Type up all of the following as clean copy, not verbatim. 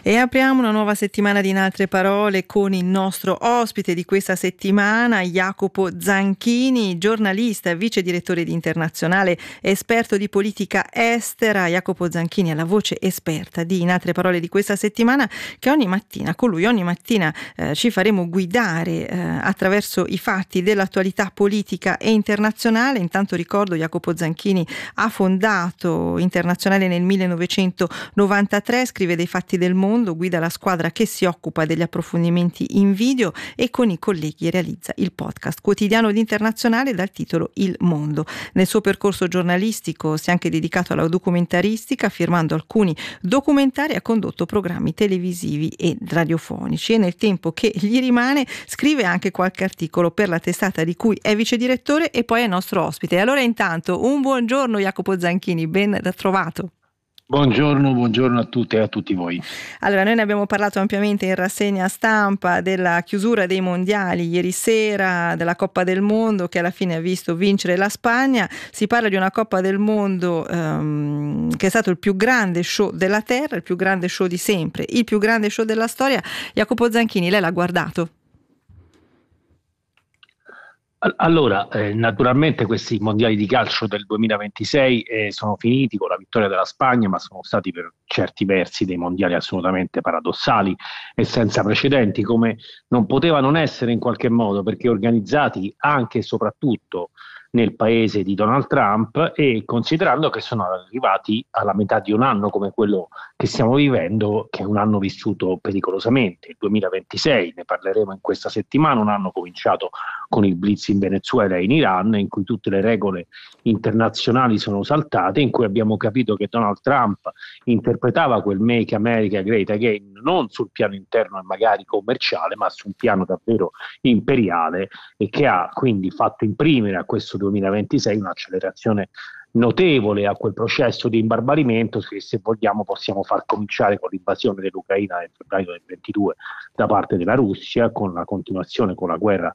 E apriamo una nuova settimana di In Altre Parole con il nostro ospite di questa settimana, Jacopo Zanchini, giornalista e vice direttore di Internazionale, esperto di politica estera. Jacopo Zanchini è la voce esperta di In Altre Parole di questa settimana, che ogni mattina ci faremo guidare attraverso i fatti dell'attualità politica e internazionale. Intanto ricordo, Jacopo Zanchini ha fondato Internazionale nel 1993, scrive dei fatti del mondo, guida la squadra che si occupa degli approfondimenti in video e con i colleghi realizza il podcast quotidiano di Internazionale dal titolo Il Mondo. Nel suo percorso giornalistico si è anche dedicato alla documentaristica, firmando alcuni documentari, ha condotto programmi televisivi e radiofonici e nel tempo che gli rimane scrive anche qualche articolo per la testata di cui è vice direttore e poi è nostro ospite. E allora intanto un buongiorno Jacopo Zanchini, ben trovato. Buongiorno a tutte e a tutti voi. Allora, noi ne abbiamo parlato ampiamente in rassegna stampa della chiusura dei mondiali ieri sera, della Coppa del Mondo che alla fine ha visto vincere la Spagna. Si parla di una Coppa del Mondo che è stato il più grande show della Terra, il più grande show di sempre, il più grande show della storia. Jacopo Zanchini, lei l'ha guardato? Allora, naturalmente questi mondiali di calcio del 2026 sono finiti con la vittoria della Spagna, ma sono stati per certi versi dei mondiali assolutamente paradossali e senza precedenti, come non poteva non essere in qualche modo, perché organizzati anche e soprattutto nel paese di Donald Trump, e considerando che sono arrivati alla metà di un anno come quello che stiamo vivendo, che è un anno vissuto pericolosamente, il 2026, ne parleremo in questa settimana, un anno cominciato con il blitz in Venezuela e in Iran, in cui tutte le regole internazionali sono saltate, in cui abbiamo capito che Donald Trump interpretava quel Make America Great Again non sul piano interno e magari commerciale, ma su un piano davvero imperiale, e che ha quindi fatto imprimere a questo 2026 un'accelerazione notevole a quel processo di imbarbarimento che, se vogliamo, possiamo far cominciare con l'invasione dell'Ucraina nel febbraio del 22 da parte della Russia, con la continuazione con la guerra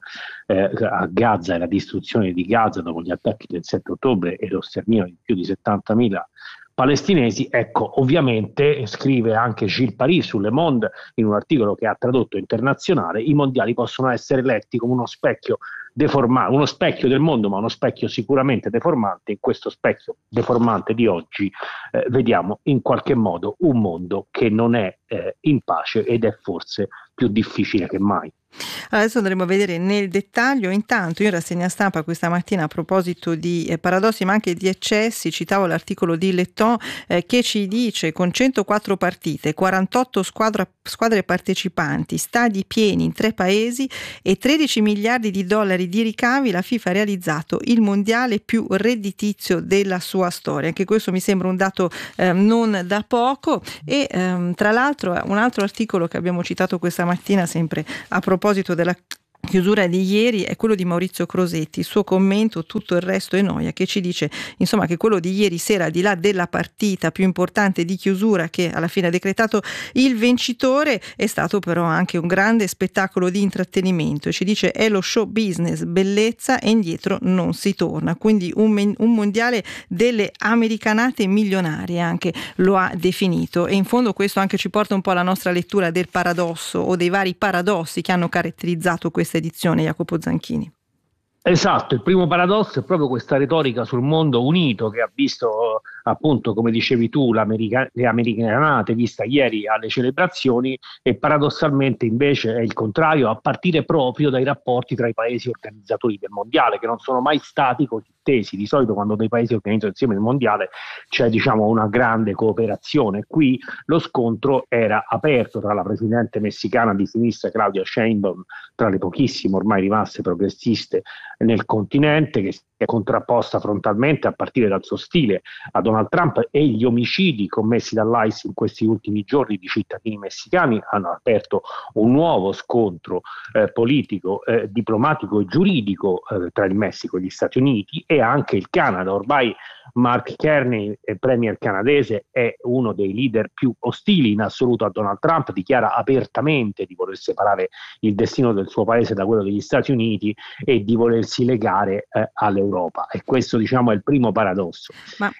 a Gaza e la distruzione di Gaza dopo gli attacchi del 7 ottobre e lo sterminio di più di 70.000 palestinesi. Ecco, ovviamente, scrive anche Gilles Paris su Le Monde in un articolo che ha tradotto Internazionale, i mondiali possono essere letti come uno specchio deformante, uno specchio del mondo, ma uno specchio sicuramente deformante. In questo specchio deformante di oggi vediamo in qualche modo un mondo che non è in pace ed è forse più difficile che mai. Adesso andremo a vedere nel dettaglio. Intanto in rassegna stampa questa mattina, a proposito di paradossi ma anche di eccessi, citavo l'articolo di Letton che ci dice: con 104 partite, 48 squadre partecipanti, stadi pieni in 3 paesi e 13 miliardi di dollari di ricavi, la FIFA ha realizzato il mondiale più redditizio della sua storia. Anche questo mi sembra un dato non da poco. E tra l'altro un altro articolo che abbiamo citato questa mattina, sempre a proposito della chiusura di ieri, è quello di Maurizio Crosetti, il suo commento Tutto il resto è noia, che ci dice insomma che quello di ieri sera, al di là della partita più importante di chiusura che alla fine ha decretato il vincitore, è stato però anche un grande spettacolo di intrattenimento, e ci dice è lo show business, bellezza e indietro non si torna. Quindi un mondiale delle americanate milionarie, anche lo ha definito, e in fondo questo anche ci porta un po' alla nostra lettura del paradosso o dei vari paradossi che hanno caratterizzato questa edizione, Jacopo Zanchini. Esatto, il primo paradosso è proprio questa retorica sul mondo unito che ha visto, appunto, come dicevi tu, le americanate vista ieri alle celebrazioni, e paradossalmente invece è il contrario, a partire proprio dai rapporti tra i paesi organizzatori del mondiale, che non sono mai stati così tesi. Di solito quando dei paesi organizzano insieme il mondiale c'è, diciamo, una grande cooperazione. Qui lo scontro era aperto tra la presidente messicana di sinistra Claudia Sheinbaum, tra le pochissime ormai rimaste progressiste nel continente, che si è contrapposta frontalmente a partire dal suo stile a Donald Trump, e gli omicidi commessi dall'ICE in questi ultimi giorni di cittadini messicani hanno aperto un nuovo scontro politico, diplomatico e giuridico tra il Messico e gli Stati Uniti e anche il Canada. Ormai Mark Carney, premier canadese, è uno dei leader più ostili in assoluto a Donald Trump, dichiara apertamente di voler separare il destino del suo paese da quello degli Stati Uniti e di volersi legare all'Europa, e questo, diciamo, è il primo paradosso. Ma il secondo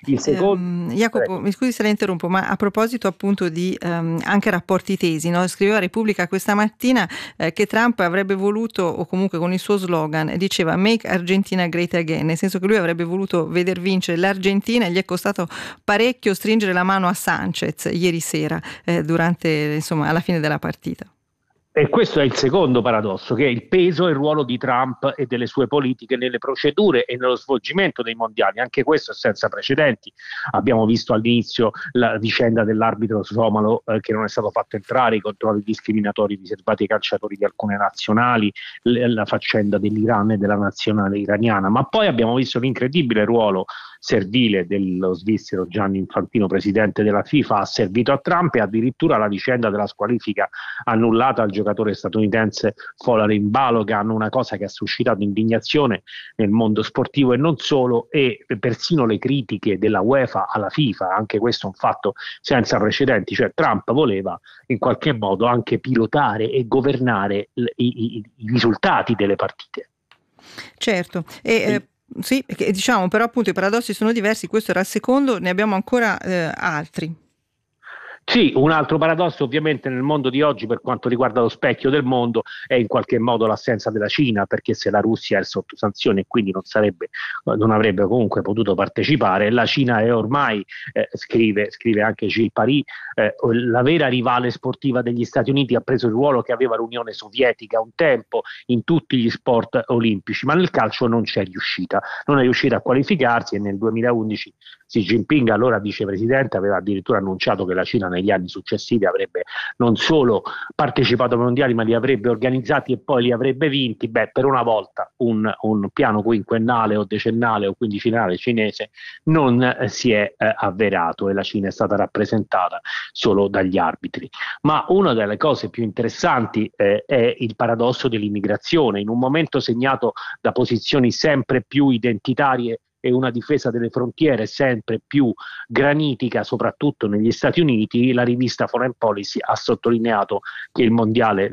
Jacopo, mi scusi se la interrompo, ma a proposito appunto di anche rapporti tesi, no? Scriveva Repubblica questa mattina che Trump avrebbe voluto, o comunque con il suo slogan, diceva Make Argentina Great Again, nel senso che lui avrebbe voluto veder vincere l'Argentina, e gli è costato parecchio stringere la mano a Sanchez ieri sera, alla fine della partita. E questo è il secondo paradosso, che è il peso e il ruolo di Trump e delle sue politiche nelle procedure e nello svolgimento dei mondiali. Anche questo è senza precedenti. Abbiamo visto all'inizio la vicenda dell'arbitro somalo che non è stato fatto entrare, i controlli discriminatori riservati ai calciatori di alcune nazionali, la faccenda dell'Iran e della nazionale iraniana. Ma poi abbiamo visto l'incredibile ruolo servile dello svizzero Gianni Infantino, presidente della FIFA, ha servito a Trump, e addirittura la vicenda della squalifica annullata al giocatore statunitense Folarin Balogun, una cosa che ha suscitato indignazione nel mondo sportivo e non solo, e persino le critiche della UEFA alla FIFA. Anche questo è un fatto senza precedenti, cioè Trump voleva in qualche modo anche pilotare e governare i risultati delle partite. Certo, sì, diciamo, però appunto i paradossi sono diversi, questo era il secondo, ne abbiamo ancora altri. Sì, un altro paradosso ovviamente nel mondo di oggi per quanto riguarda lo specchio del mondo è in qualche modo l'assenza della Cina, perché se la Russia è sotto sanzioni e quindi non avrebbe comunque potuto partecipare, la Cina è ormai, scrive anche Gilles Paris, la vera rivale sportiva degli Stati Uniti, ha preso il ruolo che aveva l'Unione Sovietica un tempo in tutti gli sport olimpici, ma nel calcio non è riuscita a qualificarsi, e nel 2011 Xi Jinping, allora vicepresidente, aveva addirittura annunciato che la Cina negli anni successivi avrebbe non solo partecipato ai mondiali, ma li avrebbe organizzati e poi li avrebbe vinti. Per una volta un piano quinquennale o decennale o quindicinale cinese non si è avverato, e la Cina è stata rappresentata solo dagli arbitri. Ma una delle cose più interessanti è il paradosso dell'immigrazione, in un momento segnato da posizioni sempre più identitarie e una difesa delle frontiere sempre più granitica, soprattutto negli Stati Uniti. La rivista Foreign Policy ha sottolineato che nel mondiale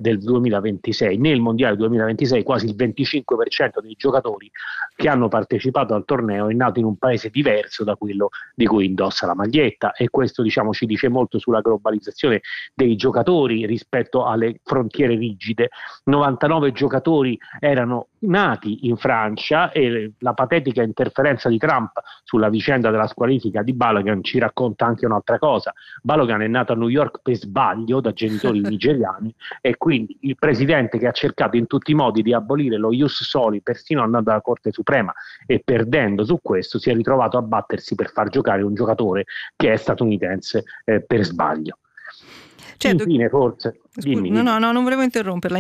2026 quasi il 25% dei giocatori che hanno partecipato al torneo è nato in un paese diverso da quello di cui indossa la maglietta, e questo ci dice molto sulla globalizzazione dei giocatori rispetto alle frontiere rigide. 99 giocatori erano nati in Francia, e la patetica interferenza di Trump sulla vicenda della squalifica di Balogun ci racconta anche un'altra cosa. Balogun è nato a New York per sbaglio da genitori nigeriani, e quindi il presidente, che ha cercato in tutti i modi di abolire lo ius soli, persino andando alla Corte Suprema e perdendo su questo, si è ritrovato a battersi per far giocare un giocatore che è statunitense per sbaglio. Certo. Infine, forse No, non volevo interromperla.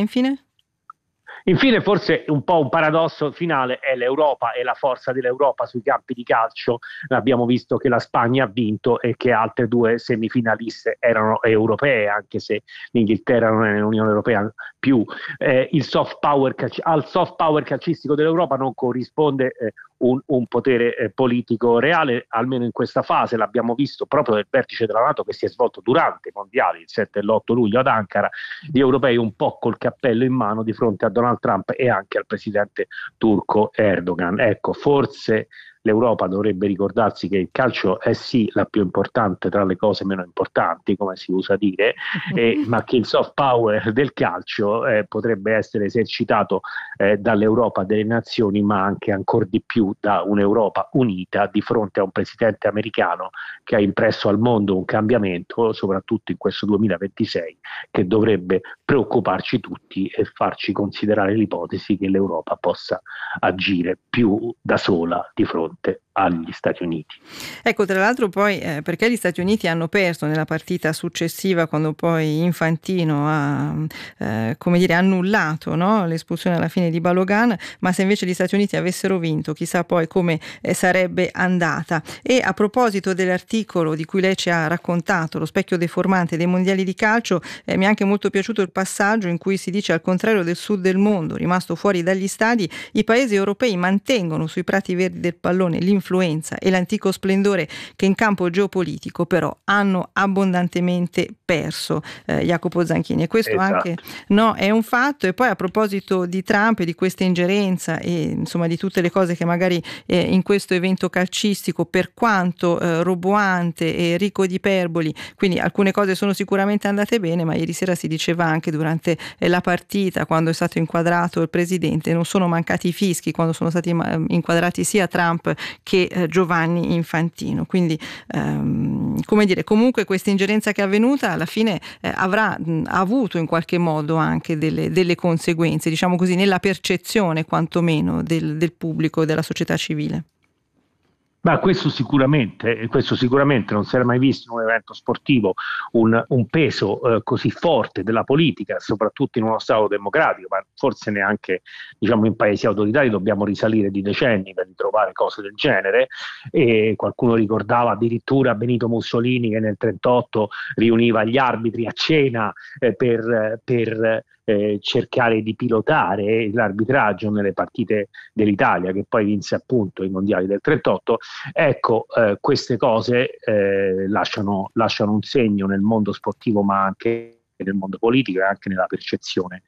Infine, forse un po' un paradosso finale è l'Europa e la forza dell'Europa sui campi di calcio. Abbiamo visto che la Spagna ha vinto e che altre due semifinaliste erano europee, anche se l'Inghilterra non è nell'Unione Europea più. Al soft power calcistico dell'Europa non corrisponde un potere politico reale, almeno in questa fase. L'abbiamo visto proprio nel vertice della NATO che si è svolto durante i mondiali, il 7 e l'8 luglio ad Ankara, gli europei un po' col cappello in mano di fronte a Donald Trump e anche al presidente turco Erdogan. Ecco, forse l'Europa dovrebbe ricordarsi che il calcio è sì la più importante tra le cose meno importanti, come si usa dire, ma che il soft power del calcio potrebbe essere esercitato dall'Europa delle nazioni, ma anche ancora di più da un'Europa unita di fronte a un presidente americano che ha impresso al mondo un cambiamento, soprattutto in questo 2026, che dovrebbe preoccuparci tutti e farci considerare l'ipotesi che l'Europa possa agire più da sola di fronte agli Stati Uniti. Ecco, tra l'altro poi perché gli Stati Uniti hanno perso nella partita successiva, quando poi Infantino ha annullato, no, l'espulsione alla fine di Balogun, ma se invece gli Stati Uniti avessero vinto, chissà poi come sarebbe andata. E a proposito dell'articolo di cui lei ci ha raccontato, lo specchio deformante dei mondiali di calcio, mi è anche molto piaciuto il passaggio in cui si dice: al contrario del sud del mondo rimasto fuori dagli stadi, i paesi europei mantengono sui prati verdi del pallone pallone, l'influenza e l'antico splendore che in campo geopolitico però hanno abbondantemente perso, Jacopo Zanchini, e questo anche è un fatto. E poi a proposito di Trump e di questa ingerenza e insomma di tutte le cose che magari in questo evento calcistico, per quanto roboante e ricco di iperboli, quindi alcune cose sono sicuramente andate bene, ma ieri sera si diceva anche durante la partita, quando è stato inquadrato il presidente, non sono mancati i fischi quando sono stati inquadrati sia Trump che Giovanni Infantino. Quindi come dire, comunque questa ingerenza che è avvenuta alla fine avrà avuto in qualche modo anche delle conseguenze, diciamo così, nella percezione quantomeno del pubblico, della società civile. Ma questo sicuramente non si era mai visto in un evento sportivo un peso così forte della politica, soprattutto in uno Stato democratico, ma forse neanche in paesi autoritari dobbiamo risalire di decenni per ritrovare cose del genere. E qualcuno ricordava addirittura Benito Mussolini che nel 1938 riuniva gli arbitri a cena per cercare di pilotare l'arbitraggio nelle partite dell'Italia, che poi vinse appunto i mondiali del 1938. Ecco, queste cose lasciano un segno nel mondo sportivo, ma anche nel mondo politico e anche nella percezione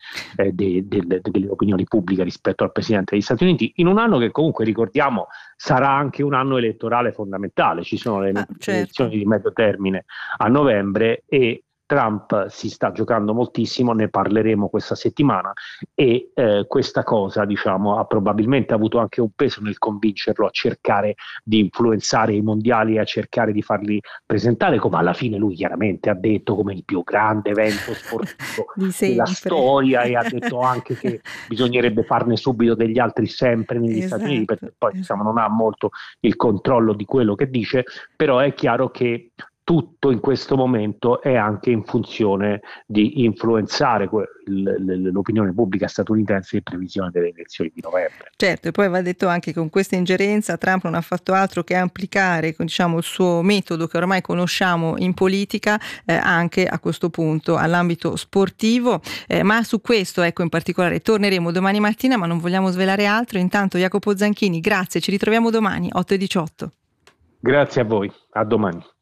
delle opinioni pubbliche rispetto al Presidente degli Stati Uniti, in un anno che comunque, ricordiamo, sarà anche un anno elettorale fondamentale. Ci sono le elezioni di medio termine a novembre e Trump si sta giocando moltissimo, ne parleremo questa settimana, e questa cosa ha probabilmente avuto anche un peso nel convincerlo a cercare di influenzare i mondiali e a cercare di farli presentare, come alla fine lui chiaramente ha detto, come il più grande evento sportivo della storia, e ha detto anche che bisognerebbe farne subito degli altri sempre negli Stati Uniti, perché poi non ha molto il controllo di quello che dice, però è chiaro che tutto in questo momento è anche in funzione di influenzare l'opinione pubblica statunitense in previsione delle elezioni di novembre. Certo, e poi va detto anche che con questa ingerenza Trump non ha fatto altro che applicare il suo metodo che ormai conosciamo in politica anche a questo punto all'ambito sportivo, ma su questo in particolare torneremo domani mattina, ma non vogliamo svelare altro. Intanto Jacopo Zanchini, grazie, ci ritroviamo domani 8:18. Grazie a voi, a domani.